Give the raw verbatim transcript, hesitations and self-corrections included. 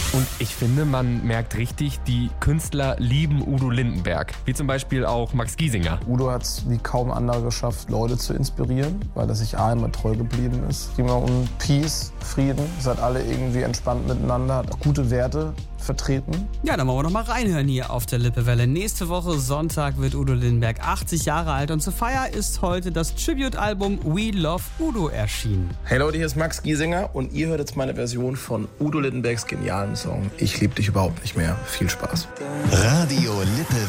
Und ich finde, man merkt richtig, die Künstler lieben Udo Lindenberg. Wie zum Beispiel auch Max Giesinger. Udo hat es wie kaum anderer geschafft, Leute zu inspirieren, weil er sich A immer treu geblieben ist. Immer um Peace, Frieden. Seid alle irgendwie entspannt miteinander, hat auch gute Werte vertreten. Ja, dann wollen wir noch mal reinhören hier auf der Lippewelle. Nächste Woche Sonntag wird Udo Lindenberg achtzig Jahre alt und zur Feier ist heute das Tribute-Album We Love Udo erschienen. Hey Leute, hier ist Max Giesinger und ihr hört jetzt meine Version von Udo Lindenbergs genialen Song Ich lieb dich überhaupt nicht mehr. Viel Spaß. Radio Lippe